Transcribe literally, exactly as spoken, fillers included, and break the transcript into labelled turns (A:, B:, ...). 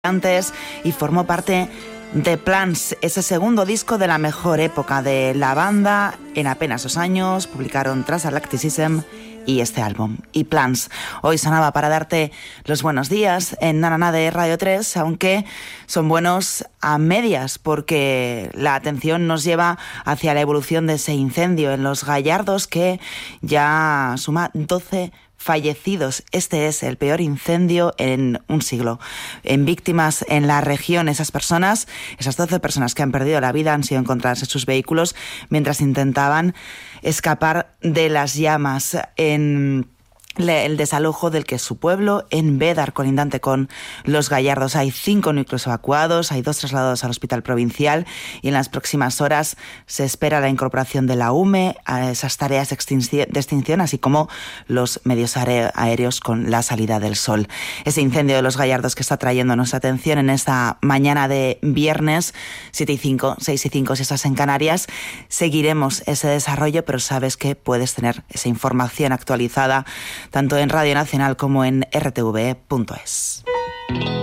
A: antes y formó parte de Plants, ese segundo disco de la mejor época de la banda. En apenas dos años publicaron Transgalacticism y este álbum. Y Plants hoy sonaba para darte los buenos días en Na Na Na de Radio tres, aunque son buenos a medias porque la atención nos lleva hacia la evolución de ese incendio en Los Gallardos que ya suma doce fallecidos. Este es el peor incendio en un siglo. En víctimas en la región, esas personas, esas doce personas que han perdido la vida han sido encontradas en sus vehículos mientras intentaban escapar de las llamas en el desalojo del que es su pueblo, en Bédar, colindante con Los Gallardos. Hay cinco núcleos evacuados, hay dos trasladados al hospital provincial y en las próximas horas se espera la incorporación de la U M E a esas tareas de extinción, así como los medios aéreos con la salida del sol. Ese incendio de Los Gallardos que está trayendo nuestra atención en esta mañana de viernes, siete y cinco, seis y cinco si estás en Canarias. Seguiremos ese desarrollo, pero sabes que puedes tener esa información actualizada tanto en Radio Nacional como en r t v punto es.